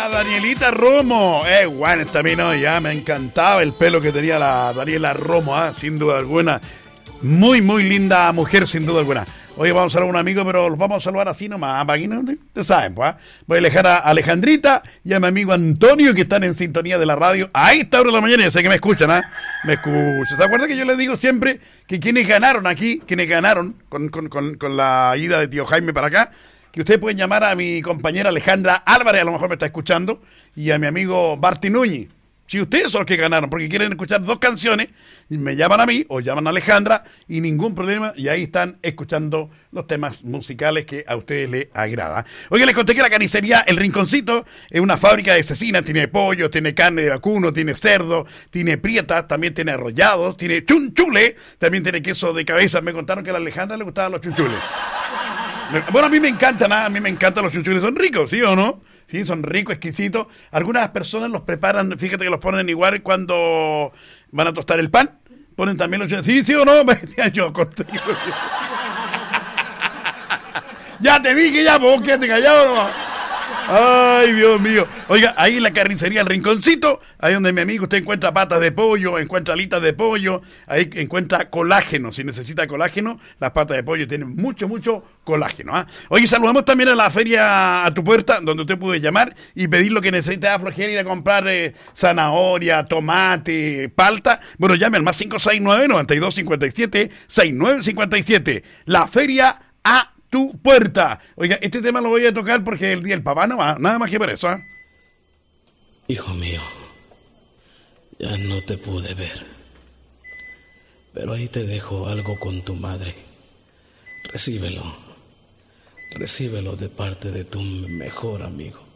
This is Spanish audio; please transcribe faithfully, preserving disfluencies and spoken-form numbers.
Danielita Romo. Eh, bueno, esta mina ya me encantaba el pelo que tenía la Daniela Romo, ¿eh? Sin duda alguna. Muy, muy linda mujer, sin duda alguna. Hoy vamos a saludar a un amigo, pero los vamos a saludar así nomás, para aquí no, ustedes saben, pues. ¿eh? Voy a dejar a Alejandrita y a mi amigo Antonio, que están en sintonía de la radio. Ahí está hora de la mañana, ya sé que me escuchan, ¿eh? Me escuchan. ¿Se acuerdan que yo les digo siempre que quienes ganaron aquí, quienes ganaron con, con, con, con la ida de tío Jaime para acá, que ustedes pueden llamar a mi compañera Alejandra Álvarez, a lo mejor me está escuchando, y a mi amigo Barty Núñez. Si ustedes son los que ganaron, porque quieren escuchar dos canciones, me llaman a mí o llaman a Alejandra y ningún problema, y ahí están escuchando los temas musicales que a ustedes les agrada. Oye, les conté que la carnicería El Rinconcito es una fábrica de cecina, tiene pollo, tiene carne de vacuno, tiene cerdo, tiene prietas, también tiene arrollados, tiene chunchule, también tiene queso de cabeza. Me contaron que a la Alejandra le gustaban los chunchules. Bueno, a mí me encantan, ¿eh? A mí me encantan los chunchules, son ricos, ¿sí o no? Sí, son ricos, exquisitos. Algunas personas los preparan, fíjate que los ponen igual cuando van a tostar el pan. Ponen también los... Sí, sí o no, me decía yo. Ya te dije, ya, vos quédate callado nomás. Ay, Dios mío. Oiga, ahí en la carnicería El Rinconcito, ahí donde mi amigo usted encuentra patas de pollo, encuentra alitas de pollo, ahí encuentra colágeno. Si necesita colágeno, las patas de pollo tienen mucho, mucho colágeno. ¿eh? Oye, saludamos también a la feria a tu puerta, donde usted puede llamar y pedir lo que necesita. Flojera ir a comprar eh, zanahoria, tomate, palta. Bueno, llame al más cinco seis nueve, nueve dos cinco siete, seis nueve cinco siete. La feria a tu puerta. Oiga, este tema lo voy a tocar porque el día del papá no va, nada más que por eso, ¿eh? Hijo mío, ya no te pude ver, pero ahí te dejo algo con tu madre. Recíbelo, recíbelo de parte de tu mejor amigo.